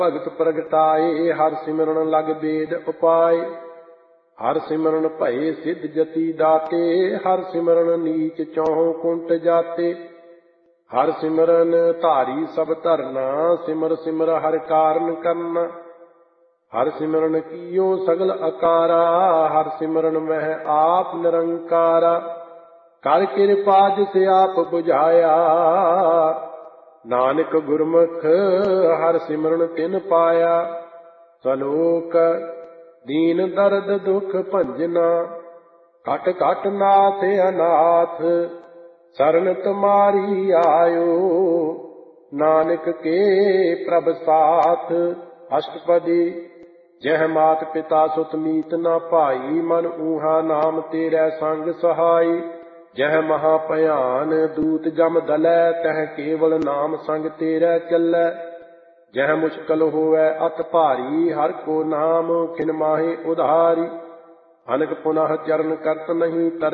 ਭਗਤ ਪ੍ਰਗਟਾਏ ਹਰ ਸਿਮਰਨ ਲਗ ਬੇਦ ਉਪਾਏ। ਹਰ ਸਿਮਰਨ ਭਏ ਸਿੱਧ ਜਤੀ ਦਾਤੇ, ਹਰ ਸਿਮਰਨ ਨੀਚ ਚੌਹ ਕੁੰਟ ਜਾਤੇ। ਹਰ ਸਿਮਰਨ ਧਾਰੀ ਸਭ ਧਰਨਾ, ਸਿਮਰ ਸਿਮਰ ਹਰ ਕਾਰਨ ਕਰਨਾ। ਹਰ ਸਿਮਰਨ ਕੀਓ ਸਗਲ ਅਕਾਰਾ, ਹਰ ਸਿਮਰਨ ਮਹਿ ਆਪ ਨਿਰੰਕਾਰਾ। ਕਰ ਕਿਰਪਾ ਜਿਸ ਆਪ ਬੁਝਾਇਆ, ਨਾਨਕ ਗੁਰਮੁਖ ਹਰ ਸਿਮਰਨ ਤਿਨ ਪਾਇਆ। ਸਲੋਕ ਦੀਨ ਦਰਦ ਦੁਖ ਭੰਜਨਾ, ਘਟ ਘਟ ਨਾਥ ਅਨਾਥ। ਸਰਨ ਤੁਮਾਰੀ ਆਇਓ, ਨਾਨਕ ਕੇ ਪ੍ਰਭ ਸਾਥ। ਅਸ਼ਟਪਦੀ। ਜਹ ਮਾਤ ਪਿਤਾ ਸੁਤ ਮੀਤ ਨਾ ਭਾਈ, ਮਨ ਊਹਾ ਨਾਮ ਤੇਰੇ ਸੰਗ ਸਹਾਈ। ਜਹ ਮਹਾ ਭਿਆਨ ਦੂਤ ਜਮ ਦਲੈ, ਤਹ ਕੇਵਲ ਨਾਮ ਸੰਗ ਤੇਰੇ ਚੱਲੈ। ਜਹ ਮੁਸ਼ਕਲ ਹੋਵੈ ਅਤ ਭਾਰੀ, ਹਰ ਕੋ ਨਾਮ ਖਿਨ ਮਾਹੇ ਉਧਾਰੀ। ਅਨਕ ਪੁਨਹ ਚਰਨ ਕਰਤ ਨਹੀਂ ਤਰ